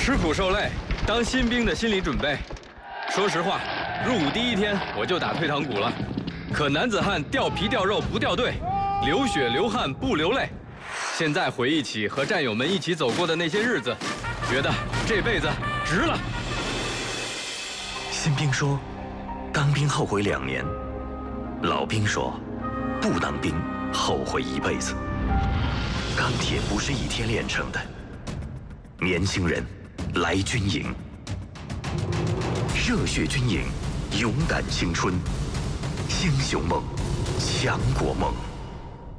吃苦受累，当新兵的心理准备。说实话，入伍第1天我就打退堂鼓了。可男子汉掉皮掉肉不掉队，流血流汗不流泪。现在回忆起和战友们一起走过的那些日子，觉得这辈子值了。 新兵说，当兵后悔2年；老兵说，不当兵后悔一辈子。钢铁不是1天炼成的。年轻人，来军营，热血军营，勇敢青春，英雄梦，强国梦。